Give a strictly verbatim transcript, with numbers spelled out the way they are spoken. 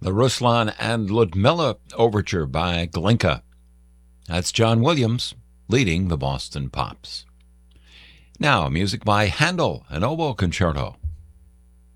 the Ruslan and Ludmilla Overture by Glinka. That's John Williams leading the Boston Pops. Now, music by Handel, an oboe concerto.